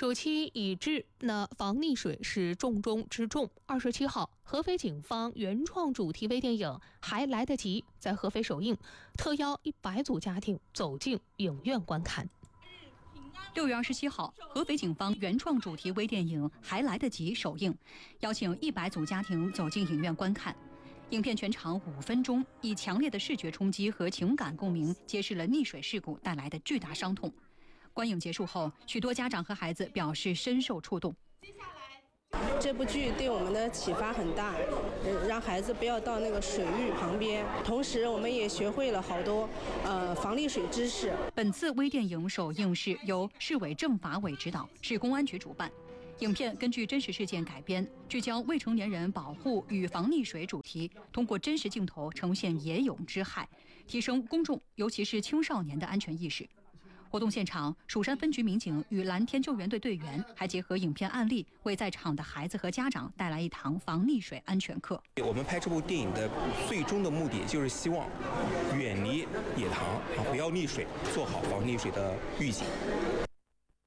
暑期已至，那防溺水是重中之重。27号，合肥警方原创主题微电影《还来得及》在合肥首映，特邀100组家庭走进影院观看。 6月27号，合肥警方原创主题微电影《还来得及》首映，邀请100组家庭走进影院观看。影片全长5分钟，以强烈的视觉冲击和情感共鸣，揭示了溺水事故带来的巨大伤痛。观影结束后，许多家长和孩子表示深受触动。 这部剧对我们的启发很大，让孩子不要到那个水域旁边。同时，我们也学会了好多防溺水知识。 本次微电影首映式由市委政法委指导，市公安局主办。影片根据真实事件改编，聚焦未成年人保护与防溺水主题，通过真实镜头呈现野泳之害，提升公众尤其是青少年的安全意识。活动现场，蜀山分局民警与蓝天救援队队员还结合影片案例，为在场的孩子和家长带来一堂防溺水安全课。 我们拍这部电影的最终的目的就是希望远离野塘，不要溺水，做好防溺水的预警。